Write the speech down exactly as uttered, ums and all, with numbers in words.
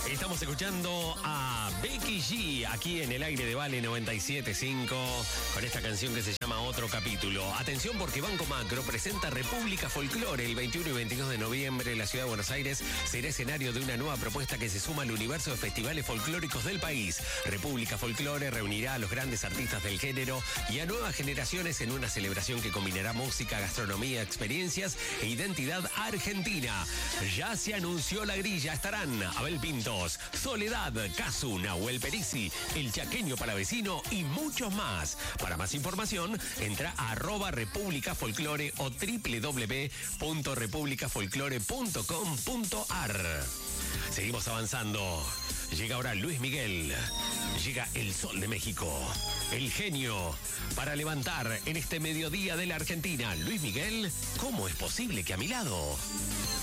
Estamos escuchando a Becky G aquí en el aire de Vale noventa y siete punto cinco con esta canción que se llama Otro Capítulo. Atención porque Banco Macro presenta República Folklore el veintiuno y veintidós de noviembre. La ciudad de Buenos Aires será escenario de una nueva propuesta que se suma al universo de festivales folclóricos del país. República Folklore reunirá a los grandes artistas del género y a nuevas generaciones en una celebración que combinará música, gastronomía, experiencias e identidad argentina. Ya se anunció la grilla. Estarán Abel Pintos, Soledad, Casu, Nahuel Perisi, El Chaqueño Palavecino y muchos más. Para más información, entra a arroba República Folklore o doble u doble u doble u punto república folklore punto com punto ar. Seguimos avanzando. Llega ahora Luis Miguel. Llega el Sol de México. El genio para levantar en este mediodía de la Argentina. Luis Miguel, ¿cómo es posible que a mi lado?